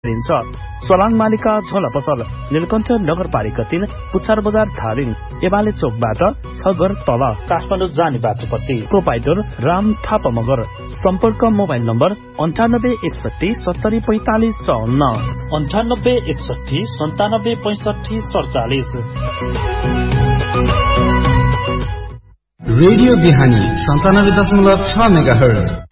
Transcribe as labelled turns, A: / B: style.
A: सोलाङ मालिका झोला पसल नीलकण्ठ नगरपालिका 3 पुच्छार बजार धादिङ एमाले चोकबाट 6 घर तल काठमाडौँ जाने बाटोपट्टि। प्रोपाइटर राम थापा मगर। सम्पर्क मोबाइल नम्बर 9861704554 9861976547।
B: रेडियो बिहानी 97.6 मेगाहर्ज।